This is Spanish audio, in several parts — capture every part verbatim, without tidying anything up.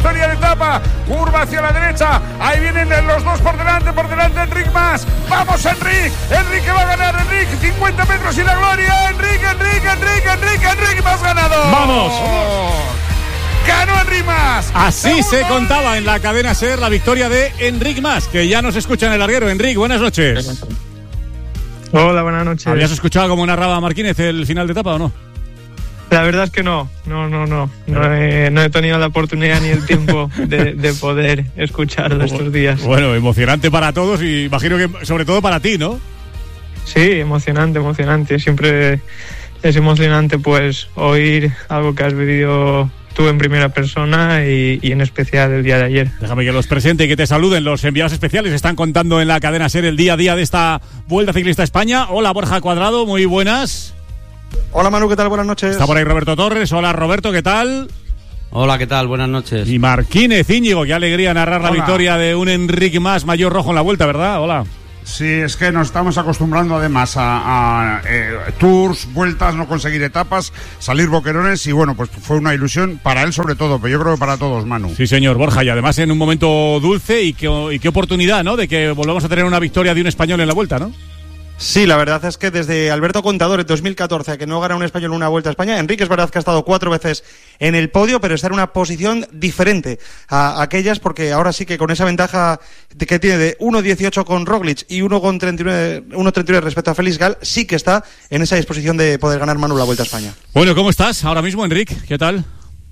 victoria de etapa, curva hacia la derecha, ahí vienen los dos por delante, por delante Enric Mas, vamos Enric, Enric que va a ganar, Enric, cincuenta metros y la gloria, Enric, Enric, Enric, Enric, Enric Mas ganador. ¡Vamos! ¡Ganó Enric Mas! Así se contaba en la cadena SER la victoria de Enric Mas, que ya nos escucha en el larguero. Enric, buenas noches. Hola, buenas noches. ¿Habías escuchado cómo narraba Marquínez el final de etapa o no? La verdad es que no, no, no, no. No he, no he tenido la oportunidad ni el tiempo de, de poder escucharlo estos días. Bueno, emocionante para todos y imagino que sobre todo para ti, ¿no? Sí, emocionante, emocionante. Siempre es emocionante pues oír algo que has vivido tú en primera persona y, y en especial el día de ayer. Déjame que los presente y que te saluden. Los enviados especiales están contando en la cadena SER el día a día de esta Vuelta Ciclista a España. Hola, Borja Cuadrado, muy buenas. Hola Manu, ¿qué tal? Buenas noches. Está por ahí Roberto Torres. Hola Roberto, ¿qué tal? Hola, ¿qué tal? Buenas noches. Y Marquínez Íñigo, qué alegría narrar Hola. La victoria de un Enric Mas mayor rojo en la Vuelta, ¿verdad? Hola. Sí, es que nos estamos acostumbrando además a, a eh, tours, vueltas, no conseguir etapas, salir boquerones y bueno, pues fue una ilusión para él sobre todo, pero yo creo que para todos, Manu. Sí, señor, Borja, y además en un momento dulce y qué, y qué oportunidad, ¿no? De que volvamos a tener una victoria de un español en la Vuelta, ¿no? Sí, la verdad es que desde Alberto Contador en dos mil catorce, que no gana un español una Vuelta a España, Enrique es verdad que ha estado cuatro veces en el podio, pero está en una posición diferente a aquellas, porque ahora sí que con esa ventaja que tiene de uno dieciocho con Roglic y uno treinta y nueve respecto a Félix Gal, sí que está en esa disposición de poder ganar Manu la Vuelta a España. Bueno, ¿cómo estás ahora mismo, Enric? ¿Qué tal?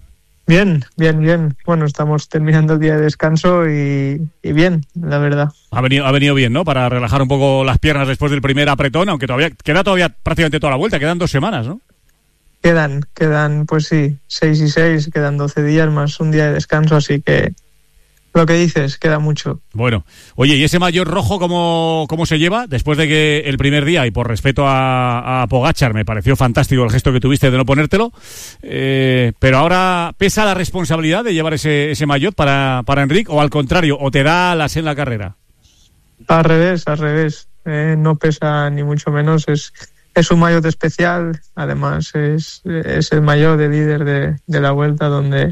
Bien, bien, bien. Bueno, estamos terminando el día de descanso y, y bien, la verdad. Ha venido, ha venido bien, ¿no? Para relajar un poco las piernas después del primer apretón, aunque todavía queda todavía prácticamente toda la Vuelta, quedan dos semanas, ¿no? Quedan, quedan, pues sí, seis y seis, quedan doce días más un día de descanso, así que lo que dices, queda mucho. Bueno, oye, ¿y ese maillot rojo cómo, cómo se lleva? Después de que el primer día, y por respeto a, a Pogačar, me pareció fantástico el gesto que tuviste de no ponértelo, eh, pero ahora ¿pesa la responsabilidad de llevar ese, ese maillot para, para Enric o al contrario, o te da alas en la carrera? Al revés, al revés, eh, no pesa ni mucho menos, es, es un maillot especial, además es, es el maillot de líder de, de la Vuelta donde...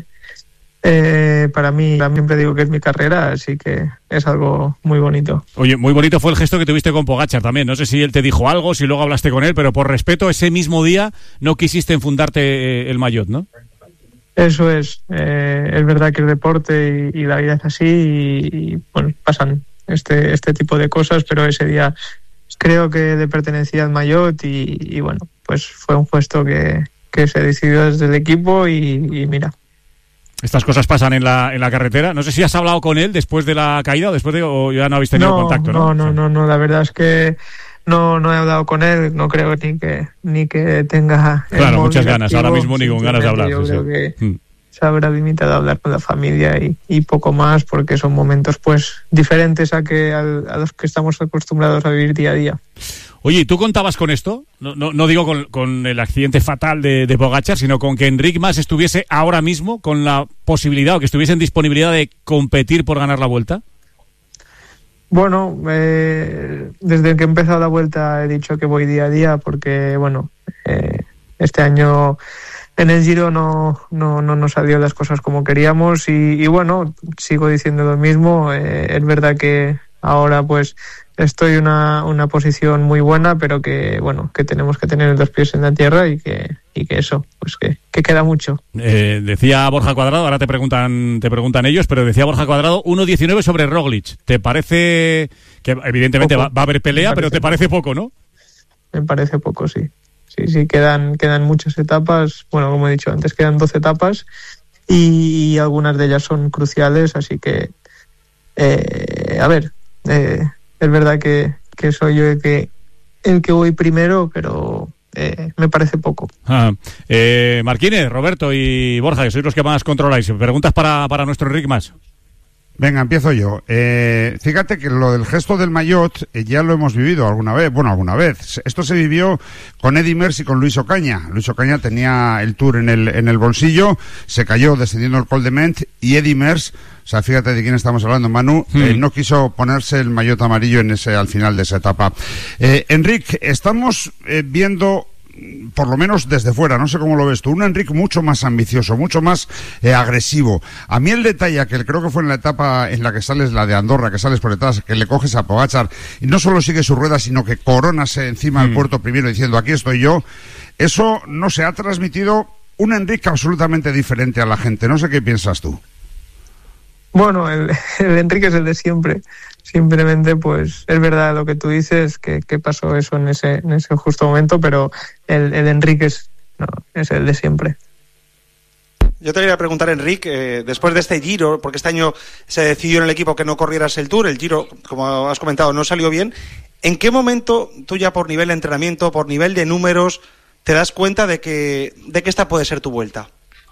Eh, para mí, siempre digo que es mi carrera, así que es algo muy bonito. Oye, muy bonito fue el gesto que tuviste con Pogačar también. No sé si él te dijo algo, si luego hablaste con él, pero por respeto, ese mismo día no quisiste enfundarte el maillot, ¿no? Eso es. Eh, es verdad que el deporte y, y la vida es así y, y bueno, pasan este, este tipo de cosas, pero ese día creo que le pertenecía al maillot y, y bueno, pues fue un gesto que, que se decidió desde el equipo y, y mira. Estas cosas pasan en la en la carretera. No sé si has hablado con él después de la caída o después de o ya no habéis tenido no, contacto, ¿no? No, no, no, no. La verdad es que no no he hablado con él. No creo ni que ni que tenga. Claro, muchas ganas. Ahora mismo ni con ganas de hablar. Yo sí, creo sí. que mm. se habrá limitado a hablar con la familia y, y poco más, porque son momentos pues diferentes a que al, a los que estamos acostumbrados a vivir día a día. Oye, ¿y tú contabas con esto? No, no, no digo con, con el accidente fatal de, de Pogačar, sino con que Enric Mas estuviese ahora mismo con la posibilidad o que estuviese en disponibilidad de competir por ganar la Vuelta. Bueno, eh, desde que he empezado la Vuelta he dicho que voy día a día porque, bueno, eh, este año en el Giro no, no, no nos salió las cosas como queríamos y, y bueno, sigo diciendo lo mismo. Eh, es verdad que ahora pues estoy en una, una posición muy buena, pero que bueno, que tenemos que tener los pies en la tierra y que, y que eso, pues que, que queda mucho. Eh, decía Borja Cuadrado, ahora te preguntan te preguntan ellos, pero decía Borja Cuadrado uno diecinueve sobre Roglic. ¿Te parece que evidentemente va, va a haber pelea, pero te parece poco, ¿no? Me parece poco, sí. Sí, sí, quedan, quedan muchas etapas. Bueno, como he dicho antes, quedan doce etapas y, y algunas de ellas son cruciales, así que eh, a ver, eh, es verdad que, que soy yo el que, el que voy primero, pero eh, me parece poco. Ah, eh, Marquínez, Roberto y Borja, que sois los que más controláis. ¿Preguntas para, para nuestro Enric Mas? Venga, empiezo yo. Eh, fíjate que lo del gesto del maillot eh, ya lo hemos vivido alguna vez. Bueno, alguna vez. Esto se vivió con Eddy Merckx y con Luis Ocaña. Luis Ocaña tenía el Tour en el en el bolsillo, se cayó descendiendo el Col de Ment y Eddy Merckx, o sea, fíjate de quién estamos hablando, Manu, hmm. eh, no quiso ponerse el maillot amarillo en ese al final de esa etapa. Eh, Enric, estamos eh, viendo por lo menos desde fuera, no sé cómo lo ves tú, un Enric mucho más ambicioso, mucho más eh, agresivo. A mí el detalle, que creo que fue en la etapa en la que sales, la de Andorra, que sales por detrás, que le coges a Pogačar y no solo sigue su rueda, sino que coronas encima del mm. puerto primero diciendo aquí estoy yo, eso no se ha transmitido un Enric absolutamente diferente a la gente. No sé qué piensas tú. Bueno, el, el Enrique es el de siempre. Simplemente, pues, es verdad lo que tú dices, que, que pasó eso en ese, en ese justo momento, pero el, el Enrique es, no, es el de siempre. Yo te quería preguntar, Enrique, eh, después de este Giro, porque este año se decidió en el equipo que no corrieras el Tour, el Giro, como has comentado, no salió bien. ¿En qué momento tú ya por nivel de entrenamiento, por nivel de números, te das cuenta de que, de que esta puede ser tu vuelta?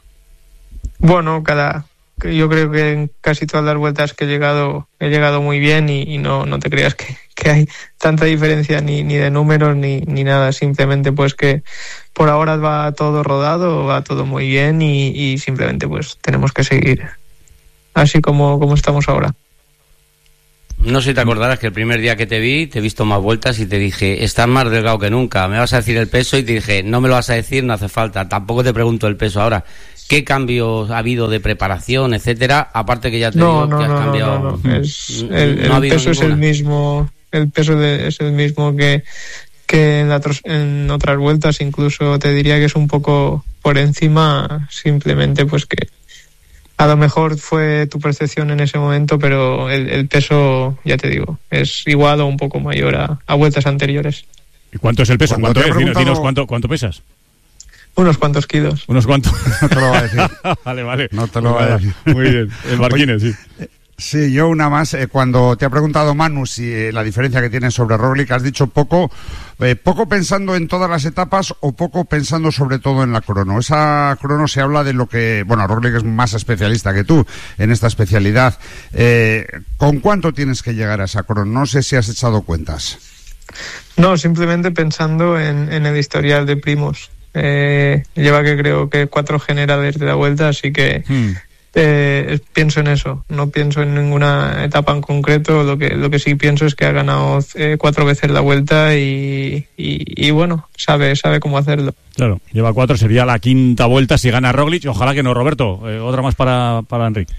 Bueno, cada... Yo creo que en casi todas las vueltas que he llegado he llegado muy bien y, y no, no te creas que, que hay tanta diferencia ni, ni de números ni, ni nada. Simplemente pues que por ahora va todo rodado, va todo muy bien y, y simplemente pues tenemos que seguir así como, como estamos ahora. No sé si te acordarás que el primer día que te vi, te he visto más vueltas y te dije, estás más delgado que nunca, me vas a decir el peso y te dije, no me lo vas a decir, no hace falta, tampoco te pregunto el peso ahora. ¿Qué cambios ha habido de preparación, etcétera? Aparte que ya te no, digo no, que has no, cambiado. No, no, no. Es, el, no el peso es el mismo, el peso de, es el mismo que, que en, la, en otras vueltas, incluso te diría que es un poco por encima, simplemente pues que a lo mejor fue tu percepción en ese momento, pero el, el peso, ya te digo, es igual o un poco mayor a, a vueltas anteriores. ¿Y cuánto es el peso? ¿Cuánto es? Preguntado... Dinos cuánto, cuánto pesas. Unos cuantos kilos. ¿Unos cuantos? No te lo voy a decir. Vale, vale. No te lo voy a decir. Muy bien. El Marquines, sí. Sí, yo una más. Eh, cuando te ha preguntado Manu si eh, la diferencia que tienes sobre Roglic, has dicho poco, eh, poco pensando en todas las etapas o poco pensando sobre todo en la crono. Esa crono se habla de lo que, bueno, Roglic es más especialista que tú en esta especialidad. Eh, ¿Con cuánto tienes que llegar a esa crono? No sé si has echado cuentas. No, simplemente pensando en, en el historial de Primož. Eh, lleva que creo que cuatro generales de la vuelta, así que hmm. eh, pienso en eso, no pienso en ninguna etapa en concreto. Lo que lo que sí pienso es que ha ganado eh, cuatro veces la vuelta y, y, y bueno, sabe sabe cómo hacerlo. Claro, lleva cuatro, sería la quinta vuelta si gana Roglic. Ojalá que no, Roberto. Eh, otra más para, para Enrique.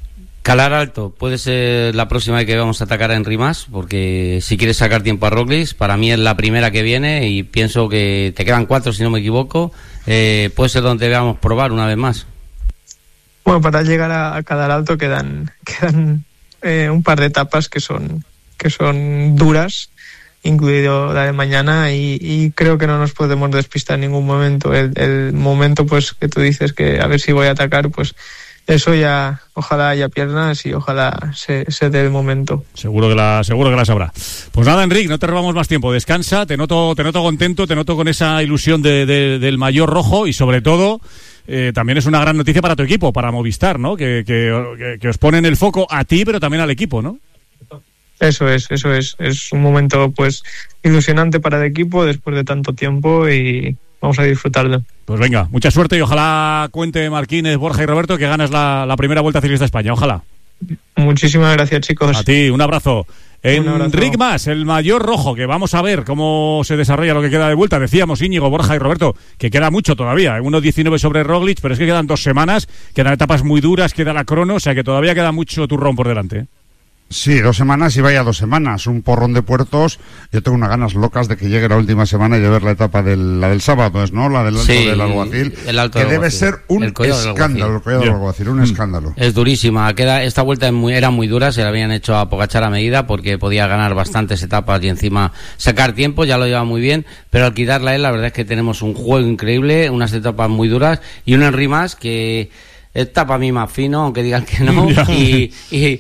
Calar alto, puede ser la próxima vez que vamos a atacar a Enric Mas, porque si quieres sacar tiempo a Roglic, para mí es la primera que viene y pienso que te quedan cuatro si no me equivoco, eh, puede ser donde veamos probar una vez más. Bueno, para llegar a, a Calar alto quedan quedan eh, un par de etapas que son que son duras, incluido la de mañana, y, y creo que no nos podemos despistar en ningún momento. El, el momento pues que tú dices que a ver si voy a atacar, pues eso ya, ojalá haya piernas y ojalá se, se dé el momento. Seguro que la, seguro que la sabrá. Pues nada, Enric, no te robamos más tiempo. Descansa, te noto, te noto contento, te noto con esa ilusión de, de, del maillot rojo y sobre todo eh, también es una gran noticia para tu equipo, para Movistar, ¿no? Que, que, que os ponen el foco a ti, pero también al equipo, ¿no? Eso es, eso es. Es un momento pues ilusionante para el equipo después de tanto tiempo y vamos a disfrutarlo. Pues venga, mucha suerte y ojalá cuente Marquines, Borja y Roberto que ganas la, la primera Vuelta Ciclista a España. Ojalá. Muchísimas gracias, chicos. A ti, un abrazo. Enric Mas, el maillot rojo, que vamos a ver cómo se desarrolla lo que queda de vuelta. Decíamos, Íñigo, Borja y Roberto, que queda mucho todavía. uno diecinueve sobre Roglic, pero es que quedan dos semanas, quedan etapas muy duras, queda la crono, o sea que todavía queda mucho turrón por delante. Sí, dos semanas y vaya dos semanas, un porrón de puertos. Yo tengo unas ganas locas de que llegue la última semana y de ver la etapa del, la del sábado, ¿no? La del Alto sí, del Alguacil, el alto que del debe Alguacil. ser un el escándalo, el Collado del Alguacil, un mm. escándalo. Es durísima, queda, esta vuelta es muy, era muy dura, se la habían hecho a Pogačar a medida porque podía ganar bastantes etapas y encima sacar tiempo, ya lo lleva muy bien, pero al quitarla a él, la verdad es que tenemos un juego increíble, unas etapas muy duras y un Enric Mas que está para mí más fino, aunque digan que no, y, y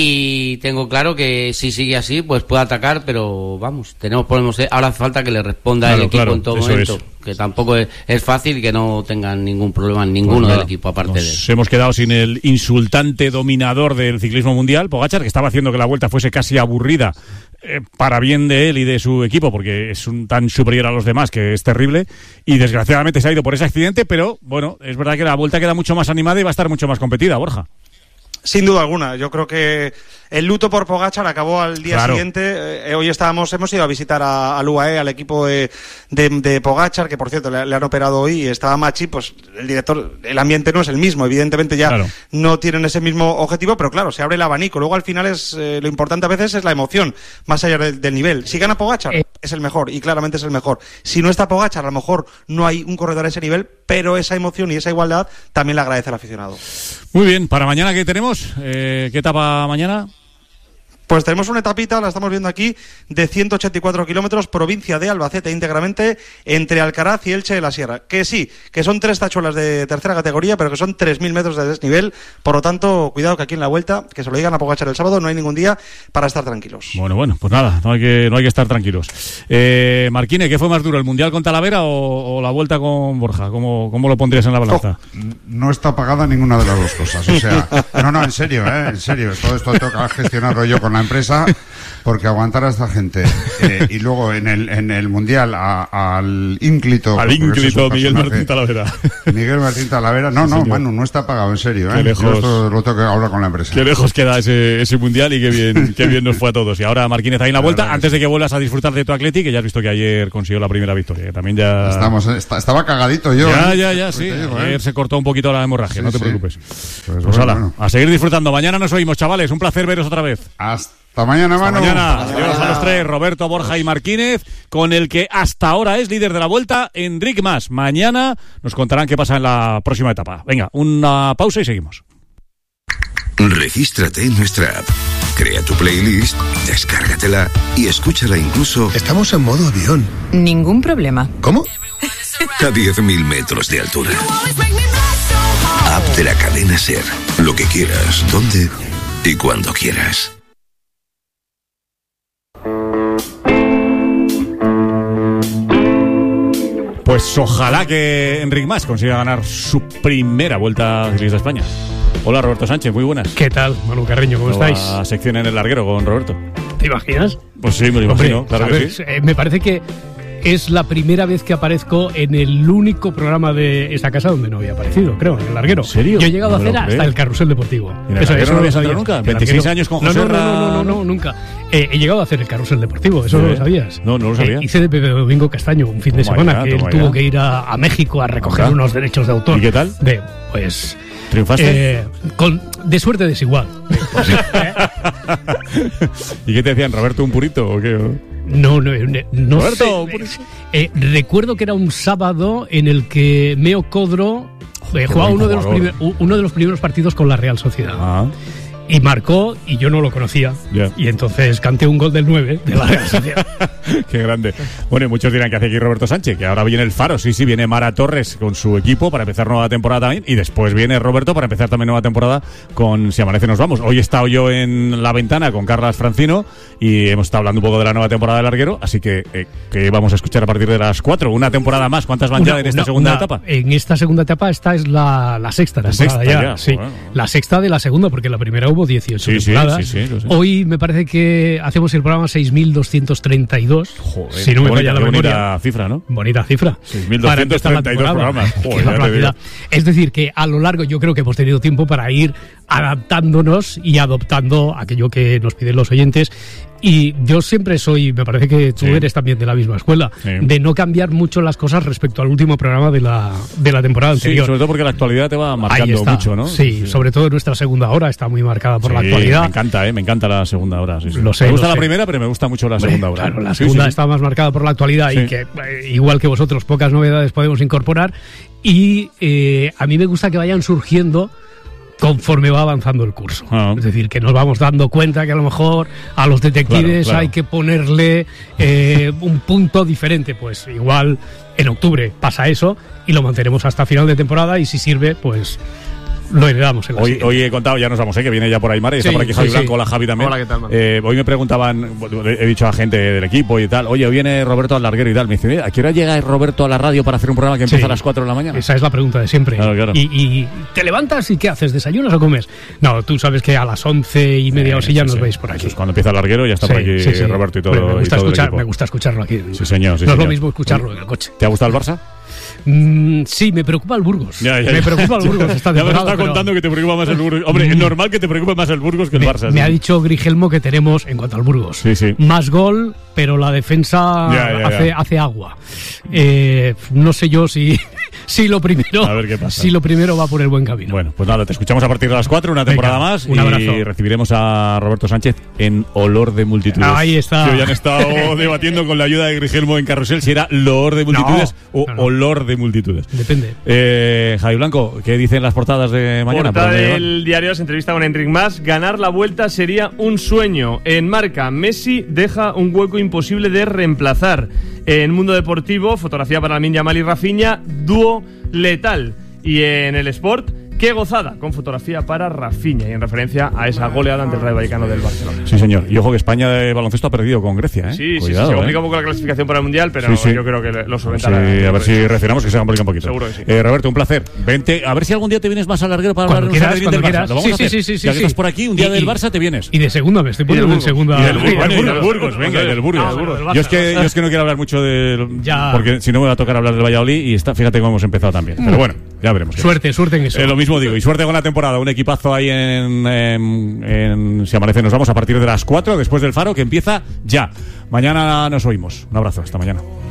Y tengo claro que si sigue así, pues puede atacar, pero vamos, tenemos podemos ahora hace falta que le responda claro, el equipo claro, en todo momento, es. que tampoco es, es fácil y que no tengan ningún problema en ninguno pues del equipo aparte nos de él. Hemos quedado sin el insultante dominador del ciclismo mundial, Pogačar, que estaba haciendo que la vuelta fuese casi aburrida eh, para bien de él y de su equipo, porque es un tan superior a los demás que es terrible, y desgraciadamente se ha ido por ese accidente, pero bueno, es verdad que la vuelta queda mucho más animada y va a estar mucho más competida, Borja. Sin duda alguna, yo creo que el luto por Pogačar acabó al día claro. siguiente. Eh, hoy estábamos, hemos ido a visitar a, al U A E, al equipo de, de, de Pogačar, que por cierto le, le han operado hoy, y estaba Machi, pues el director, el ambiente no es el mismo, evidentemente ya claro. no tienen ese mismo objetivo, pero claro, se abre el abanico. Luego al final es eh, lo importante a veces es la emoción, más allá del, del nivel. Si gana Pogačar, eh. es el mejor, y claramente es el mejor. Si no está Pogačar, a lo mejor no hay un corredor a ese nivel, pero esa emoción y esa igualdad también la agradece el aficionado. Muy bien, para mañana, ¿qué tenemos? Eh, ¿Qué etapa mañana? Pues tenemos una etapita, la estamos viendo aquí, de ciento ochenta y cuatro kilómetros, provincia de Albacete íntegramente, entre Alcaraz y Elche de la Sierra. Que sí, que son tres tachuelas de tercera categoría, pero que son tres mil metros de desnivel. Por lo tanto, cuidado que aquí en la vuelta, que se lo digan a Pogačar el sábado, no hay ningún día para estar tranquilos. Bueno, bueno, pues nada, no hay que, no hay que estar tranquilos. Eh, Marquine, ¿qué fue más duro, el Mundial con Talavera o, o la Vuelta con Borja? ¿Cómo, cómo lo pondrías en la balanza? Oh, no está pagada ninguna de las dos cosas. O sea, no, no, en serio, ¿eh? En serio. Todo esto tengo que gestionarlo yo con la empresa, porque aguantar a esta gente eh, y luego en el en el mundial a, al ínclito al ínclito Miguel Martín Talavera Miguel Martín Talavera no sí, no Manu, no está pagado, en serio, ¿eh? Lejos, yo esto lo tengo que hablar con la empresa. Qué lejos queda ese, ese mundial, y qué bien qué bien nos fue a todos. Y ahora Marquínez ahí en la vuelta, la antes de que vuelvas a disfrutar de tu Atleti, que ya has visto que ayer consiguió la primera victoria, que también ya estamos está, estaba cagadito yo ya ¿eh? ya ya sí, digo, ayer ¿eh? se cortó un poquito la hemorragia, sí, no te sí. preocupes. Pues, pues bueno, ala, bueno. a seguir disfrutando. Mañana nos oímos, chavales, un placer veros otra vez. Hasta Hasta mañana, Hasta Manu. mañana. Adiós a los tres, Roberto, Borja y Marquínez, con el que hasta ahora es líder de la Vuelta, Enric Mas. Mañana nos contarán qué pasa en la próxima etapa. Venga, una pausa y seguimos. Regístrate en nuestra app. Crea tu playlist, descárgatela y escúchala incluso... Estamos en modo avión. Ningún problema. ¿Cómo? A diez mil metros de altura. App de la cadena SER. Lo que quieras, donde y cuando quieras. Pues ojalá que Enric Mas consiga ganar su primera Vuelta Ciclista a España. Hola, Roberto Sánchez, muy buenas. ¿Qué tal, Manu Carreño? ¿Cómo Nueva estáis? Sección en el larguero con Roberto. ¿Te imaginas? Pues sí, me lo imagino, Hombre, claro que ver, sí. Eh, me parece que es la primera vez que aparezco en el único programa de esta casa donde no había aparecido, creo, en el larguero. ¿En serio? Yo he llegado No a hacer lo hasta creo. el carrusel deportivo. ¿En el eso larguero eso no lo habías sabías. entrado nunca? El veintiséis larguero- años con no, José no, no, Ra- no, no, no, no, nunca. Eh, he llegado a hacer el carrusel deportivo, eso ¿Sí? no lo sabías. No, no lo sabía. Eh, hice de Pepe Domingo Castaño un fin de Toma semana ya, que él toma tuvo ya. que ir a, a México a recoger Anda. unos derechos de autor. ¿Y qué tal? De, pues... ¿Triunfaste? eh, con, de suerte desigual. Pues, eh, ¿Y qué te decían, Roberto, un purito o qué? No, no, no, no Roberto, sé. por eso. Eh, recuerdo que era un sábado en el que Meo Codro eh, qué jugaba buen uno de, los jugador. primer- uno de los primeros partidos con la Real Sociedad. Ah, Y marcó, y yo no lo conocía. Ya. Y entonces canté un gol del nueve de la Real Sociedad. qué grande. Bueno, y muchos dirán que hace aquí Roberto Sánchez, que ahora viene el Faro. Sí, sí, viene Mara Torres con su equipo para empezar nueva temporada también. Y después viene Roberto para empezar también nueva temporada con Si Amanece Nos Vamos. Hoy he estado yo en La Ventana con Carlas Francino y hemos estado hablando un poco de la nueva temporada del larguero. Así que, eh, que vamos a escuchar a partir de las cuatro. Una temporada más. ¿Cuántas van ya Una- en esta una- segunda una- etapa? En esta segunda etapa, esta es la, la sexta La temporada sexta ya. ya, sí. bueno. La sexta de la segunda, porque en la primera hubo dieciocho Sí, sí, temporadas. sí, sí, lo sé. Hoy me parece que hacemos el programa seis mil doscientos treinta y dos. Joder, si no me qué falla la bonita, qué memoria. bonita cifra, ¿no? Bonita cifra. seis mil Para doscientos empezar la treinta y dos temporada. programas. Qué Joder, ya te barbaridad. digo. Es decir, que a lo largo yo creo que hemos tenido tiempo para ir adaptándonos y adoptando aquello que nos piden los oyentes. Y yo siempre soy, me parece que tú Sí. eres también de la misma escuela, Sí. de no cambiar mucho las cosas respecto al último programa de la, de la temporada Sí, anterior. sobre todo porque la actualidad te va Ahí marcando está. mucho, ¿no? Sí, sobre todo nuestra segunda hora está muy marcada por la Sí, actualidad. Me encanta, ¿eh? Me encanta la segunda hora. Sí, sí. Lo sé, me gusta lo la sé. primera, pero me gusta mucho la Hombre, segunda hora. Claro, la Sí, segunda sí, sí. está más marcada por la actualidad Sí. y que, eh, igual que vosotros, pocas novedades podemos incorporar. Y eh, a mí me gusta que vayan surgiendo conforme va avanzando el curso. Ah. Es decir, que nos vamos dando cuenta que a lo mejor a los detectives Claro, claro. hay que ponerle eh, un punto diferente. Pues igual en octubre pasa eso y lo mantenemos hasta final de temporada, y si sirve, pues lo heredamos en la Hoy, siguiente. hoy he contado, ya nos vamos, ¿eh? Que viene ya por ahí Mara y está Sí, por aquí Javi sí, Blanco. sí. Hola, Javi también. Hola, ¿qué tal, Manu? Eh, hoy me preguntaban, bueno, he dicho a gente del equipo y tal, oye, hoy viene Roberto al larguero y tal. Me dice, "Oye, ¿a qué hora llega Roberto a la radio para hacer un programa que empieza Sí. a las cuatro de la mañana? Esa es la pregunta de siempre. Claro, claro. Y, y te levantas y ¿qué haces? ¿Desayunas o comes? No, tú sabes que a las once y media o así ya Sí, nos sí. veis por aquí. Eso es cuando empieza el larguero ya está por Sí, aquí sí, sí. Roberto y todo, Bueno, me, y gusta todo el escuchar, equipo. me gusta escucharlo aquí. Sí, señor, sí, no es señor. lo mismo escucharlo en el coche. ¿Te ha gustado el Barça? Mm, sí, me preocupa el Burgos. Ya, ya, me ya. preocupa el Burgos esta Ya me lo temporada. está pero contando que te preocupa más el Burgos. Hombre, es normal que te preocupe más el Burgos que el me, Barça. me sí. ha dicho Grigelmo que tenemos, en cuanto al Burgos, Sí, sí. más gol, pero la defensa Ya, ya, hace, ya. hace agua. Eh, no sé yo si, si lo primero A ver qué pasa. si lo primero va por el buen camino. Bueno, pues nada, te escuchamos a partir de las cuatro, una temporada Venga, más. un y abrazo. recibiremos a Roberto Sánchez en Olor de Multitudes. Ahí está. Que hoy han estado debatiendo con la ayuda de Grigelmo en Carrusel si era Loor de Multitudes No, o no, no. Olor de Multitudes. Depende. Eh, Javi Blanco, ¿qué dicen las portadas de mañana? Portada ¿Por dónde van? del diario se entrevista con Enric Mas. Ganar la Vuelta sería un sueño. En Marca, Messi deja un hueco imposible de reemplazar. En Mundo Deportivo, fotografía para Lamine Yamal y Rafinha, dúo letal. Y en el Sport, qué gozada, con fotografía para Rafinha y en referencia a esa goleada ante el Rayo Vallecano del Barcelona. Sí, señor. Y ojo que España de baloncesto ha perdido con Grecia, ¿eh? Sí, sí, Cuidado, sí, se ¿eh? complica un poco la clasificación para el Mundial, pero Sí, sí. yo creo que lo Sí, solventará. a ver si reaccionamos que se complica un poquito. Seguro que sí. Eh, Roberto, un placer. Vente, a ver si algún día te vienes más al larguero para Cuando hablar quieras, del cuando Barça. quieras. Lo vamos Sí, a hacer. sí, sí, sí, Ya que sí. estás por aquí, un día Y- del y- Barça te vienes. Y de segunda, me estoy poniendo en segunda. Y del, Ay, bueno, y del del Burgos, venga, y del Burgos. Ah, bueno, del Barça. Yo es que yo es que no quiero hablar mucho del Ya. porque si no me va a tocar hablar del Valladolid y está, fíjate cómo hemos empezado también. Pero bueno, ya veremos. qué Suerte, suerte en eso. Eh, lo mismo digo, y suerte con la temporada. Un equipazo ahí en, en, en Si Amanece Nos Vamos a partir de las cuatro, después del Faro, que empieza ya. Mañana nos oímos. Un abrazo, hasta mañana.